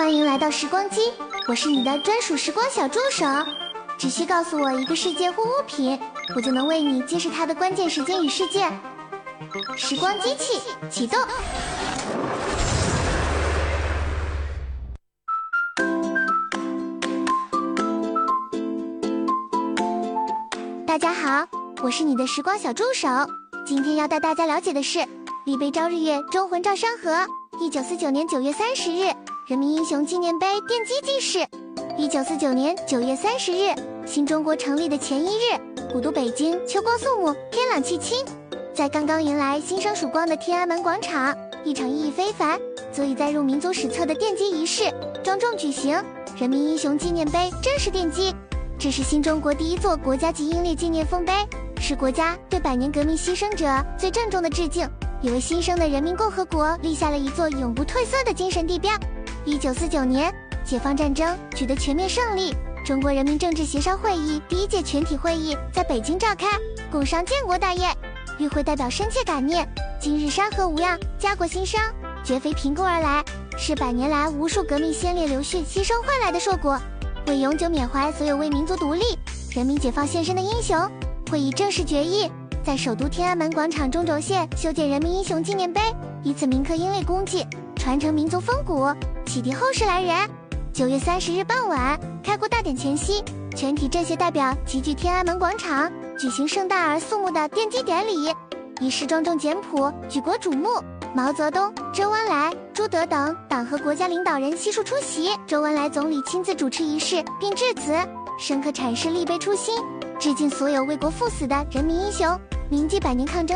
欢迎来到时光机，我是你的专属时光小助手。只需告诉我一个事件或物品，我就能为你揭示它的关键时间与事件。时光机器启动。大家好，我是你的时光小助手。今天要带大家了解的是立碑朝日月忠魂照山河。1949年9月30日，人民英雄纪念碑奠基记事。1949年9月30日，新中国成立的前一日，古都北京秋光肃穆，天朗气清。在刚刚迎来新生曙光的天安门广场，一场意义非凡、足以载入民族史册的奠基仪式庄重举行，人民英雄纪念碑正式奠基。这是新中国第一座国家级英烈纪念丰碑，是国家对百年革命牺牲者最郑重的致敬，也为新生的人民共和国立下了一座永不褪色的精神地标。1949年，解放战争取得全面胜利，中国人民政治协商会议第一届全体会议在北京召开，共商建国大业。与会代表深切感念，今日山河无恙，家国兴生，绝非凭空而来，是百年来无数革命先烈流血牺牲换来的硕果。为永久缅怀所有为民族独立、人民解放献身的英雄，会议正式决议，在首都天安门广场中轴线修建人民英雄纪念碑，以此铭刻英烈功绩，传承民族风骨，启迪后世来人。9月30日傍晚，开国大典前夕，全体政协代表齐聚天安门广场，举行盛大而肃穆的奠基典礼，仪式庄重简朴，举国瞩目。毛泽东、周恩来、朱德等党和国家领导人悉数出席。周恩来总理亲自主持仪式，并致辞，深刻阐释立碑初心，致敬所有为国赴死的人民英雄，铭记百年抗争